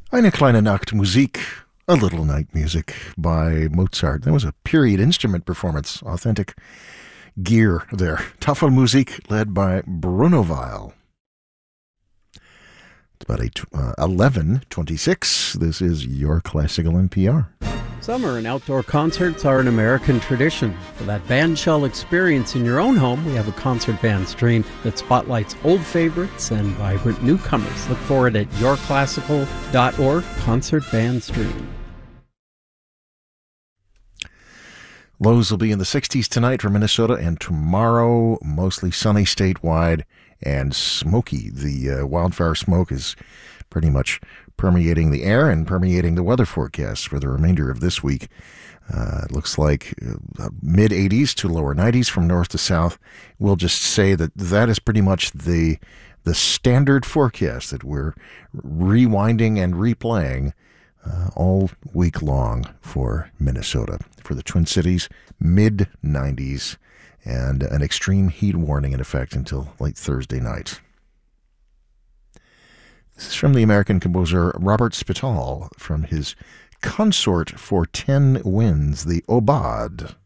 Eine kleine Nachtmusik, a little night music by Mozart. That was a period instrument performance, authentic gear there. Tafelmusik led by Bruno Weil. It's about 11:26. This is your Classical NPR. Summer and outdoor concerts are an American tradition. For that bandshell experience in your own home, we have a concert band stream that spotlights old favorites and vibrant newcomers. Look for it at yourclassical.org, concert band stream. Lows will be in the 60s tonight for Minnesota, and tomorrow mostly sunny statewide and smoky. The wildfire smoke is pretty much permeating the air and permeating the weather forecast for the remainder of this week. It looks like mid-80s to lower 90s from north to south. We'll just say that is pretty much the standard forecast that we're rewinding and replaying all week long for Minnesota. For the Twin Cities, mid-90s and an extreme heat warning in effect until late Thursday night. This is from the American composer Robert Spittal from his Consort for 10 Winds, the Aubade.